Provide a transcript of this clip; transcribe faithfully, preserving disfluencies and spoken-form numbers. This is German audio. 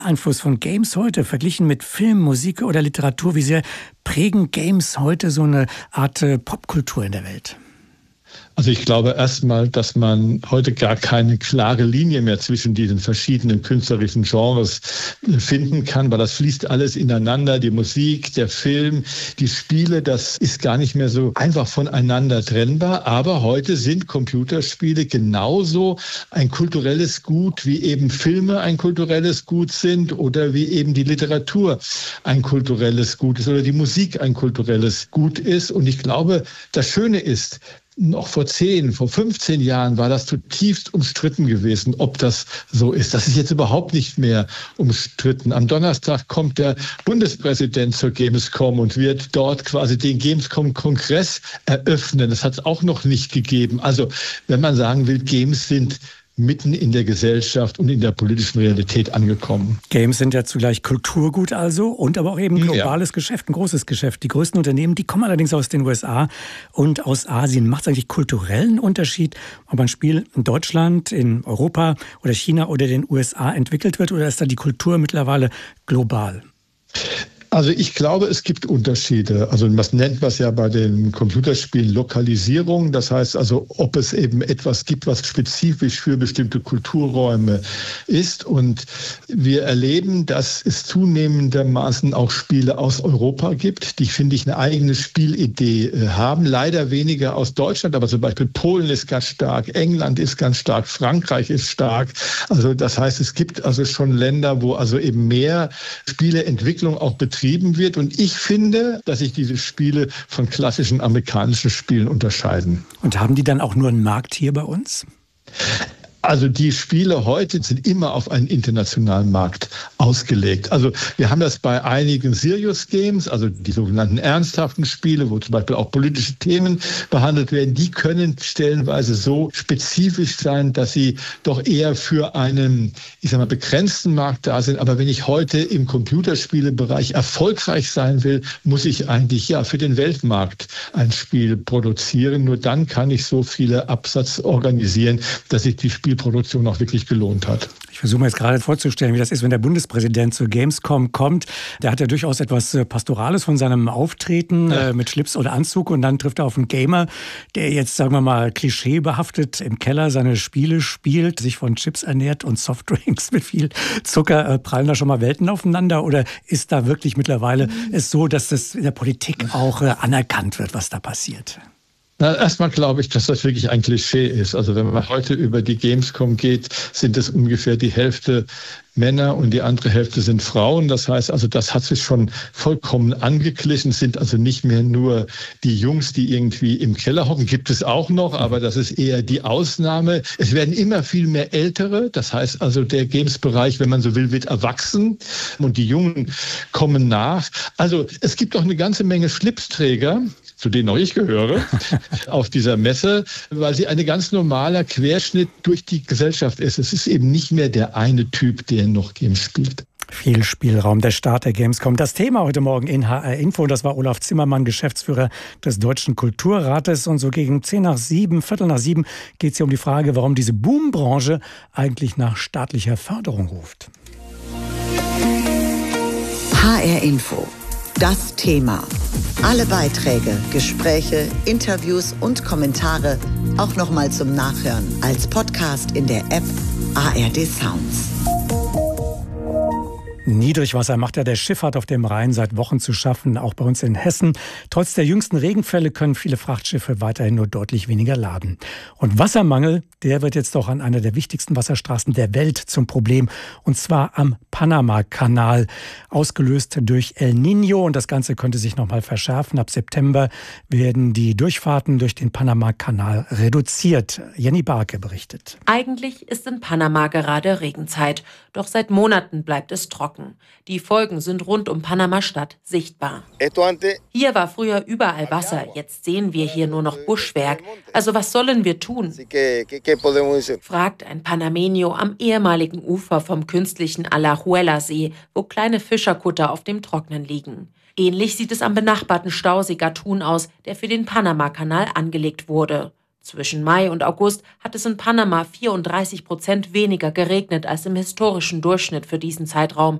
Einfluss von Games heute, verglichen mit Film, Musik oder Literatur, wie sehr prägen Games heute so eine Art äh, Popkultur in der Welt? Also ich glaube erstmal, dass man heute gar keine klare Linie mehr zwischen diesen verschiedenen künstlerischen Genres finden kann, weil das fließt alles ineinander. Die Musik, der Film, die Spiele, das ist gar nicht mehr so einfach voneinander trennbar. Aber heute sind Computerspiele genauso ein kulturelles Gut, wie eben Filme ein kulturelles Gut sind oder wie eben die Literatur ein kulturelles Gut ist oder die Musik ein kulturelles Gut ist. Und ich glaube, das Schöne ist, noch vor zehn, vor fünfzehn Jahren war das zutiefst umstritten gewesen, ob das so ist. Das ist jetzt überhaupt nicht mehr umstritten. Am Donnerstag kommt der Bundespräsident zur Gamescom und wird dort quasi den Gamescom-Kongress eröffnen. Das hat es auch noch nicht gegeben. Also wenn man sagen will, Games sind mitten in der Gesellschaft und in der politischen Realität angekommen. Games sind ja zugleich Kulturgut also und aber auch eben globales ja. Geschäft, ein großes Geschäft. Die größten Unternehmen, die kommen allerdings aus den U S A und aus Asien. Macht es eigentlich kulturellen Unterschied, ob ein Spiel in Deutschland, in Europa oder China oder den U S A entwickelt wird, oder ist da die Kultur mittlerweile global? Also ich glaube, es gibt Unterschiede. Also was nennt man es ja bei den Computerspielen Lokalisierung. Das heißt also, ob es eben etwas gibt, was spezifisch für bestimmte Kulturräume ist. Und wir erleben, dass es zunehmendermaßen auch Spiele aus Europa gibt, die, finde ich, eine eigene Spielidee haben. Leider weniger aus Deutschland, aber zum Beispiel Polen ist ganz stark, England ist ganz stark, Frankreich ist stark. Also das heißt, es gibt also schon Länder, wo also eben mehr Spieleentwicklung auch betrieben wird. Und ich finde, dass sich diese Spiele von klassischen amerikanischen Spielen unterscheiden. Und haben die dann auch nur einen Markt hier bei uns? Also die Spiele heute sind immer auf einen internationalen Markt ausgelegt. Also wir haben das bei einigen Serious Games, also die sogenannten ernsthaften Spiele, wo zum Beispiel auch politische Themen behandelt werden. Die können stellenweise so spezifisch sein, dass sie doch eher für einen, ich sag mal, begrenzten Markt da sind. Aber wenn ich heute im Computerspielebereich erfolgreich sein will, muss ich eigentlich ja für den Weltmarkt ein Spiel produzieren. Nur dann kann ich so viele Absatz organisieren, dass ich die Spiele Produktion auch wirklich gelohnt hat. Ich versuche mir jetzt gerade vorzustellen, wie das ist, wenn der Bundespräsident zur Gamescom kommt. Der hat ja durchaus etwas Pastorales von seinem Auftreten ja. äh, mit Schlips oder Anzug, und dann trifft er auf einen Gamer, der jetzt, sagen wir mal, klischeebehaftet im Keller seine Spiele spielt, sich von Chips ernährt und Softdrinks mit viel Zucker. Äh, prallen da schon mal Welten aufeinander, oder ist da wirklich mittlerweile mhm. es so, dass das in der Politik auch äh, anerkannt wird, was da passiert? Na, erstmal glaube ich, dass das wirklich ein Klischee ist. Also wenn man heute über die Gamescom geht, sind es ungefähr die Hälfte Männer und die andere Hälfte sind Frauen. Das heißt also, das hat sich schon vollkommen angeglichen. Es sind also nicht mehr nur die Jungs, die irgendwie im Keller hocken, gibt es auch noch, aber das ist eher die Ausnahme. Es werden immer viel mehr Ältere. Das heißt also, der Games-Bereich, wenn man so will, wird erwachsen und die Jungen kommen nach. Also es gibt auch eine ganze Menge Schlipsträger, zu denen auch ich gehöre, auf dieser Messe, weil sie ein ganz normaler Querschnitt durch die Gesellschaft ist. Es ist eben nicht mehr der eine Typ, der noch Games spielt. Viel Spielraum, der Start der Gamescom. Das Thema heute Morgen in H R Info, das war Olaf Zimmermann, Geschäftsführer des Deutschen Kulturrates. Und so gegen zehn nach sieben, Viertel nach sieben geht es hier um die Frage, warum diese Boombranche eigentlich nach staatlicher Förderung ruft. H R Info. Das Thema. Alle Beiträge, Gespräche, Interviews und Kommentare auch nochmal zum Nachhören als Podcast in der App A R D Sounds. Niedrigwasser macht ja der Schifffahrt auf dem Rhein seit Wochen zu schaffen, auch bei uns in Hessen. Trotz der jüngsten Regenfälle können viele Frachtschiffe weiterhin nur deutlich weniger laden. Und Wassermangel, der wird jetzt auch an einer der wichtigsten Wasserstraßen der Welt zum Problem. Und zwar am Panama-Kanal, ausgelöst durch El Niño. Und das Ganze könnte sich noch mal verschärfen. Ab September werden die Durchfahrten durch den Panama-Kanal reduziert. Jenny Barke berichtet. Eigentlich ist in Panama gerade Regenzeit. Doch seit Monaten bleibt es trocken. Die Folgen sind rund um Panama-Stadt sichtbar. Hier war früher überall Wasser, jetzt sehen wir hier nur noch Buschwerk. Also was sollen wir tun? Fragt ein Panameño am ehemaligen Ufer vom künstlichen Alajuela-See, wo kleine Fischerkutter auf dem Trocknen liegen. Ähnlich sieht es am benachbarten Stausee Gatun aus, der für den Panama-Kanal angelegt wurde. Zwischen Mai und August hat es in Panama vierunddreißig Prozent weniger geregnet als im historischen Durchschnitt für diesen Zeitraum.